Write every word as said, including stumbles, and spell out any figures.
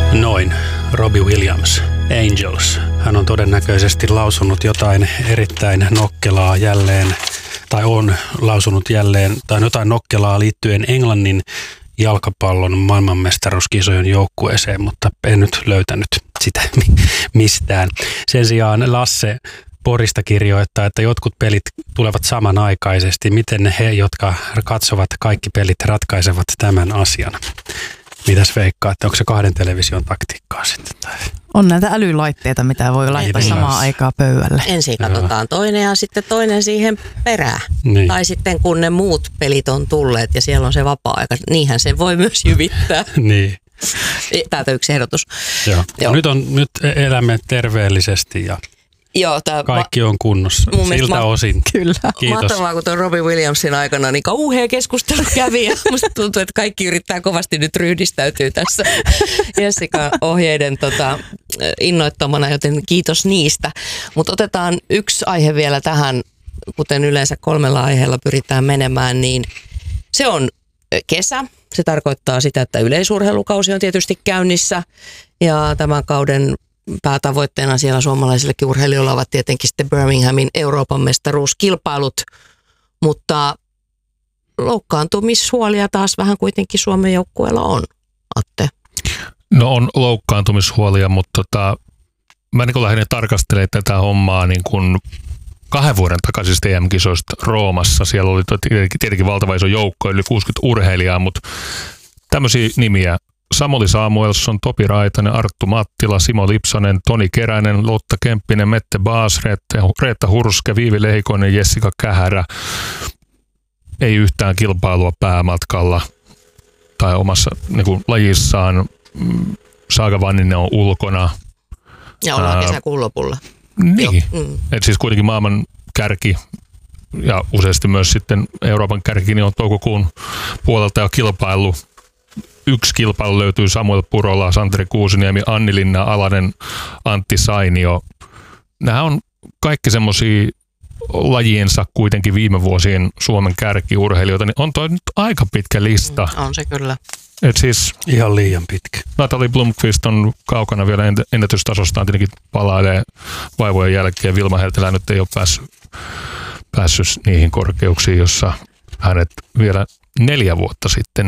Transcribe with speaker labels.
Speaker 1: Noin. Robbie Williams, Angels. Hän on todennäköisesti lausunut jotain erittäin nokkelaa jälleen, tai on lausunut jälleen, tai jotain nokkelaa liittyen Englannin jalkapallon maailmanmestaruuskisojen joukkueeseen, mutta en nyt löytänyt sitä mistään. Sen sijaan Lasse Porista kirjoittaa, että jotkut pelit tulevat samanaikaisesti. Miten he, jotka katsovat kaikki pelit, ratkaisevat tämän asian? Mitäs veikkaatte? Onko se kahden television taktiikkaa sitten? Tai?
Speaker 2: On näitä älylaitteita, mitä voi laittaa samaan aikaan pöydälle.
Speaker 3: Ensin katsotaan toinen ja sitten toinen siihen perään. Niin. Tai sitten kun ne muut pelit on tulleet ja siellä on se vapaa-aika, niinhän se voi myös jyvittää.
Speaker 1: Niin.
Speaker 3: Täältä yksi ehdotus.
Speaker 1: Joo. Joo. Nyt, on, nyt elämme terveellisesti ja
Speaker 3: Joo, tää
Speaker 1: kaikki on kunnossa. Siltä ma- osin.
Speaker 2: Kyllä.
Speaker 1: Kiitos.
Speaker 3: Mahtavaa, kun tuon Robbie Williamsin aikana niin kauhea keskustelu kävi ja musta tuntuu, että kaikki yrittää kovasti nyt ryhdistäytyä tässä Jessica ohjeiden tota, innoittamana, joten kiitos niistä. Mutta otetaan yksi aihe vielä tähän, kuten yleensä kolmella aiheella pyritään menemään, niin se on kesä. Se tarkoittaa sitä, että yleisurheilukausi on tietysti käynnissä ja tämän kauden päätavoitteena siellä suomalaisillekin urheilijoilla ovat tietenkin sitten Birminghamin Euroopan mestaruuskilpailut, mutta loukkaantumishuolia taas vähän kuitenkin Suomen joukkueella on, Atte.
Speaker 4: No on loukkaantumishuolia, mutta tota, mä niin lähdin tarkastelemaan tätä hommaa niin kuin kahden vuoden takaisista E M-kisoista Roomassa. Siellä oli tietenkin valtava iso joukko, yli kuusikymmentä urheilijaa, mutta tämmöisiä nimiä. Samuli Samuelsson, Topi Raitanen, Arttu Mattila, Simo Lipsanen, Toni Keränen, Lotta Kemppinen, Mette Baas, Reetta Hurske, Viivi Lehikoinen, Jessica Kähärä. Ei yhtään kilpailua päämatkalla tai omassa niin kuin, lajissaan. Saaga Vanninen on ulkona.
Speaker 3: Ja ollaan kesäkuun lopulla.
Speaker 4: Niin, mm. Et siis kuitenkin maailman kärki ja useasti myös sitten Euroopan kärki niin on toukokuun puolelta jo kilpailu. Yksi kilpailu löytyy Samuel Purola, Santeri Kuusiniemi, Anni Linna Alanen, Antti Sainio. Nämä on kaikki semmoisia lajiensa kuitenkin viime vuosien Suomen kärkiurheilijoita, niin on toi nyt aika pitkä lista.
Speaker 3: On se kyllä.
Speaker 1: Et siis ihan liian pitkä.
Speaker 4: Natalie Blomqvist on kaukana vielä ennätystasostaan, tietenkin palailee vaivojen jälkeen. Vilma Heltelä nyt ei ole päässyt, päässyt niihin korkeuksiin, jossa hänet vielä neljä vuotta sitten